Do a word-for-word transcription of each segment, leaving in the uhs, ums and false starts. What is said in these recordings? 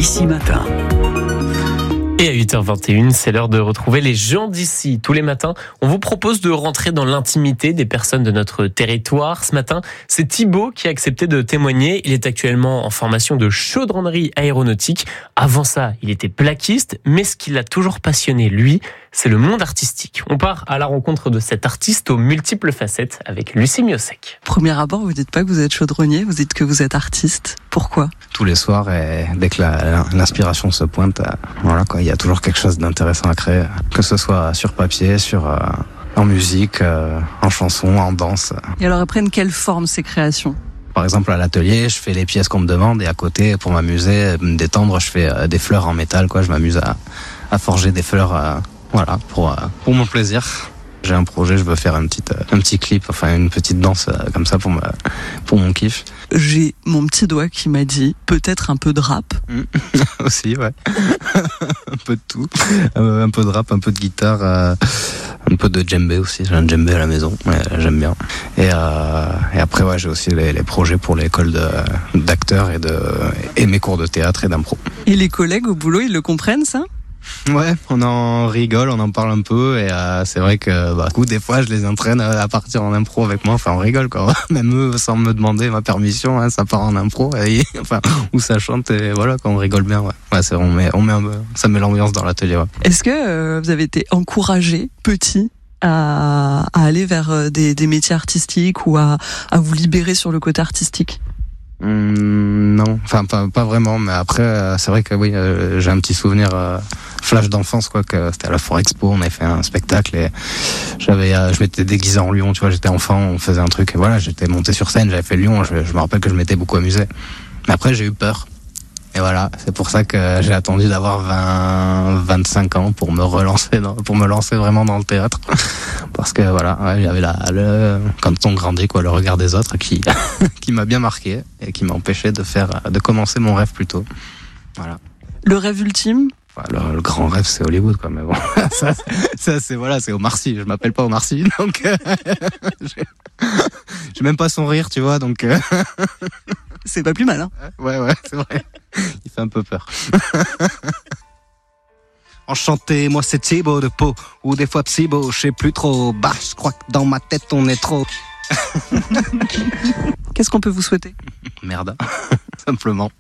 Ici Matin. Et à huit heures vingt et une, c'est l'heure de retrouver les gens d'ici. Tous les matins, on vous propose de rentrer dans l'intimité des personnes de notre territoire. Ce matin, c'est Thibaut qui a accepté de témoigner. Il est actuellement en formation de chaudronnerie aéronautique. Avant ça, il était plaquiste, mais ce qui l'a toujours passionné, lui, c'est le monde artistique. On part à la rencontre de cet artiste aux multiples facettes avec Lucie Miosek. Premier abord, vous dites pas que vous êtes chaudronnier, vous dites que vous êtes artiste. Pourquoi ? Tous les soirs, et dès que la, l'inspiration se pointe, voilà quoi, il y a toujours quelque chose d'intéressant à créer, que ce soit sur papier, sur euh, en musique, euh, en chanson, en danse. Et alors, elles prennent quelle forme ces créations ? Par exemple, à l'atelier, je fais les pièces qu'on me demande, et à côté, pour m'amuser, me détendre, je fais euh, des fleurs en métal, quoi. Je m'amuse à, à forger des fleurs, euh, voilà, pour euh, pour mon plaisir. J'ai un projet, je veux faire un petit, un petit clip, enfin une petite danse comme ça pour, me, pour mon kiff. J'ai mon petit doigt qui m'a dit peut-être un peu de rap. Mmh. Aussi, ouais. Un peu de tout. Un peu de rap, un peu de guitare, euh, un peu de djembé aussi. J'ai un djembé à la maison, ouais, j'aime bien. Et, euh, et après, ouais, j'ai aussi les, les projets pour l'école de, d'acteurs et, de, et mes cours de théâtre et d'impro. Et les collègues au boulot, ils le comprennent ça ? Ouais, on en rigole, on en parle un peu et euh, c'est vrai que bah, coup, des fois je les entraîne à partir en impro avec moi, enfin on rigole quoi, même eux sans me demander ma permission, hein, ça part en impro, et, enfin où ça chante et voilà quand on rigole bien, ouais, ouais c'est, on met, on met un peu, ça met l'ambiance dans l'atelier. Ouais. Est-ce que euh, vous avez été encouragé petit à, à aller vers des, des métiers artistiques ou à, à vous libérer sur le côté artistique ? Mmh, non, enfin pas, pas vraiment, mais après euh, c'est vrai que oui, euh, j'ai un petit souvenir euh, flash d'enfance quoi, que c'était à la Forexpo, on avait fait un spectacle et j'avais, euh, je m'étais déguisé en lion, tu vois, j'étais enfant, on faisait un truc et voilà, j'étais monté sur scène, j'avais fait le lion, je, je me rappelle que je m'étais beaucoup amusé. Mais après j'ai eu peur. Et voilà, c'est pour ça que j'ai attendu d'avoir vingt, vingt-cinq ans pour me relancer, dans, pour me lancer vraiment dans le théâtre. Parce que voilà, ouais, j'avais la, le, quand on grandit, quoi, le regard des autres qui, qui m'a bien marqué et qui m'a empêché de faire, de commencer mon rêve plus tôt. Voilà. Le rêve ultime ? Enfin, le, le grand rêve, c'est Hollywood, quoi, mais bon. ça, ça, c'est, voilà, c'est Omar Sy. Je m'appelle pas Omar Sy, donc, euh, j'ai, j'ai même pas son rire, tu vois, donc, euh... C'est pas plus mal, hein. Ouais, ouais, c'est vrai. Il fait un peu peur. Enchanté, moi c'est Thibaut de Pau, ou des fois Psybo, je sais plus trop. Bah, je crois que dans ma tête on est trop. Qu'est-ce qu'on peut vous souhaiter ? Merde, simplement.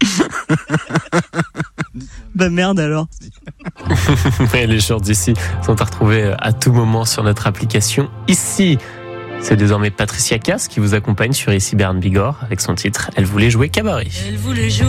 Bah merde alors. Les gens d'ici sont à retrouver à tout moment sur notre application Ici. C'est désormais Patricia Cass qui vous accompagne sur Ici Berne Bigorre avec son titre « Elle voulait jouer cabaret ». Elle voulait jouer